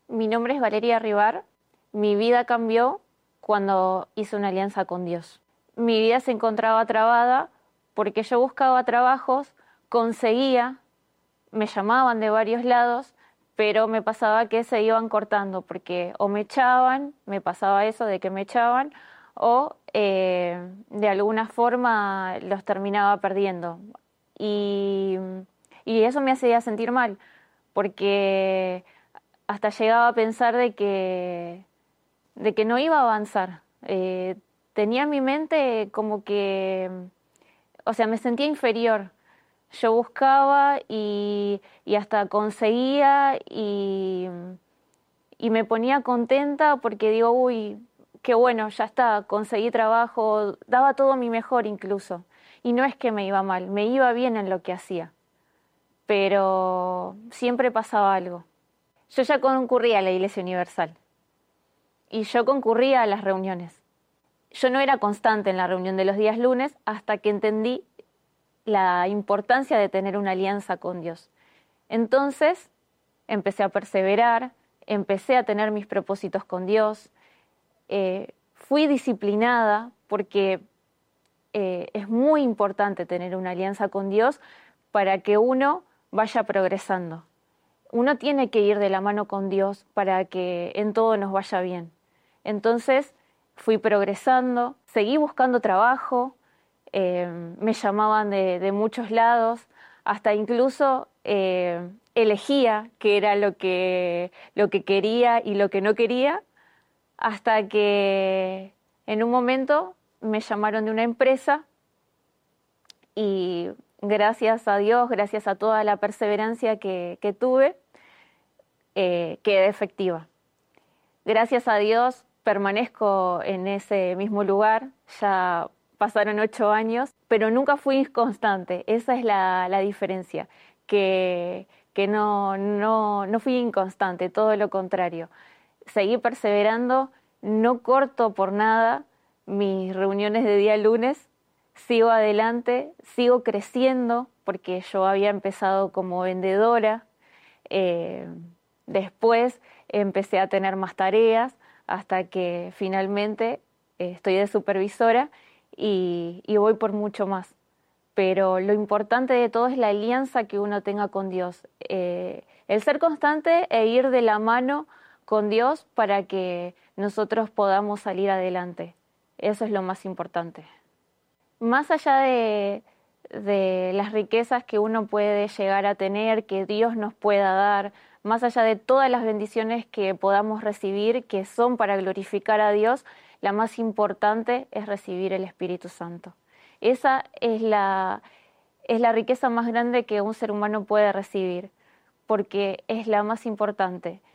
Mi nombre es Valeria Rivar. Mi vida cambió cuando hice una alianza con Dios. Mi vida se encontraba trabada porque yo buscaba trabajos, conseguía, me llamaban de varios lados, pero me pasaba que se iban cortando porque o me echaban, me pasaba eso de que me echaban, o de alguna forma los terminaba perdiendo. Y, y eso me hacía sentir mal, porque hasta llegaba a pensar de que no iba a avanzar. Tenía en mi mente como que, o sea, me sentía inferior. Yo buscaba y hasta conseguía y me ponía contenta porque digo, uy, qué bueno, ya está, conseguí trabajo, daba todo mi mejor incluso. Y no es que me iba mal, me iba bien en lo que hacía, pero siempre pasaba algo. Yo ya concurría a la Iglesia Universal y yo concurría a las reuniones. Yo no era constante en la reunión de los días lunes hasta que entendí la importancia de tener una alianza con Dios. Entonces empecé a perseverar, empecé a tener mis propósitos con Dios, fui disciplinada porque es muy importante tener una alianza con Dios para que uno vaya progresando. Uno tiene que ir de la mano con Dios para que en todo nos vaya bien. Entonces fui progresando, seguí buscando trabajo, me llamaban de muchos lados, hasta incluso elegía qué era lo que quería y lo que no quería, hasta que en un momento me llamaron de una empresa y gracias a Dios, gracias a toda la perseverancia que tuve, quedé efectiva. Gracias a Dios permanezco en ese mismo lugar, ya pasaron 8 años, pero nunca fui constante, esa es la diferencia, que no fui inconstante, todo lo contrario. Seguí perseverando, no corto por nada mis reuniones de día lunes, sigo adelante, sigo creciendo, porque yo había empezado como vendedora, eh, después empecé a tener más tareas, hasta que finalmente estoy de supervisora y voy por mucho más. Pero lo importante de todo es la alianza que uno tenga con Dios, el ser constante e ir de la mano con Dios para que nosotros podamos salir adelante. Eso es lo más importante. Más allá de las riquezas que uno puede llegar a tener, que Dios nos pueda dar, más allá de todas las bendiciones que podamos recibir, que son para glorificar a Dios, la más importante es recibir el Espíritu Santo. Esa es la riqueza más grande que un ser humano puede recibir, porque es la más importante.